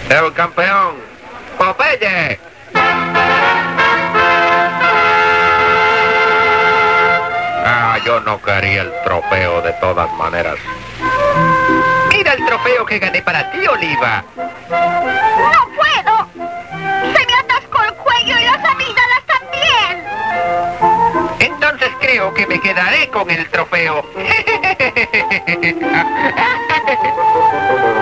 El campeón, Popeye. Yo no quería el trofeo de todas maneras. Mira el trofeo que gané para ti, Oliva. ¡No puedo! ¡Se me atascó el cuello y las amígdalas también! Entonces creo que me quedaré con el trofeo.